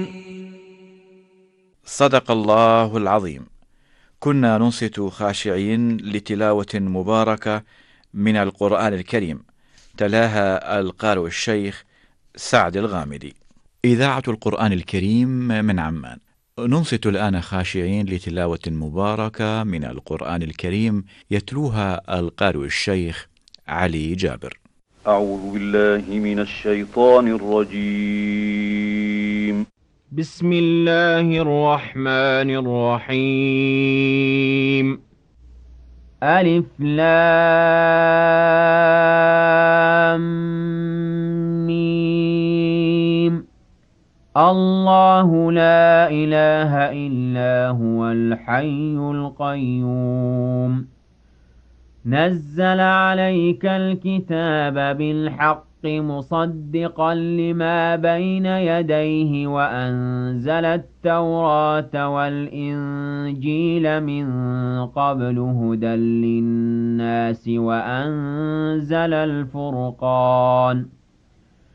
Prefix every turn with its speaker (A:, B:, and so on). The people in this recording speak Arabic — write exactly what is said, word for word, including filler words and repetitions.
A: صدق الله العظيم. كنا ننصت خاشعين لتلاوة مباركة من القرآن الكريم، تلاها القارئ الشيخ سعد الغامدي. إذاعة القرآن الكريم من عمان. ننصت الآن خاشعين لتلاوة مباركة من القرآن الكريم يتلوها القارئ الشيخ علي جابر.
B: أعوذ بالله من الشيطان الرجيم.
C: بسم الله الرحمن الرحيم. ألف لام ميم. الله لا إله إلا هو الحي القيوم. نزل عليك الكتاب بالحق مصدقا لما بين يديه وأنزل التوراة والإنجيل من قبل هدى للناس وأنزل الفرقان